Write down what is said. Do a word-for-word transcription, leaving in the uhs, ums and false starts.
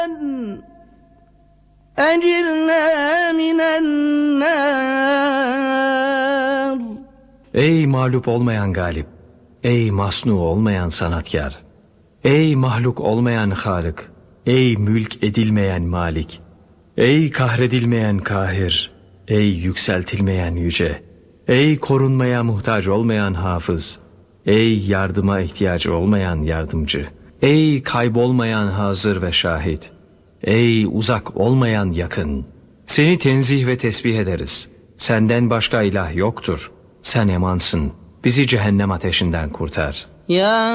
أجرنا من النار. Ey mağlup olmayan galip, ey masnu olmayan sanatkar, ey mahluk olmayan Halık, ey mülk edilmeyen Malik, ey kahredilmeyen Kahir, ey yükseltilmeyen Yüce, ey korunmaya muhtaç olmayan Hafız, ey yardıma ihtiyaç olmayan Yardımcı, ey kaybolmayan Hazır ve Şahit, ey uzak olmayan Yakın. Seni tenzih ve tesbih ederiz. Senden başka ilah yoktur. Sen emansın. Bizi cehennem ateşinden kurtar. Ya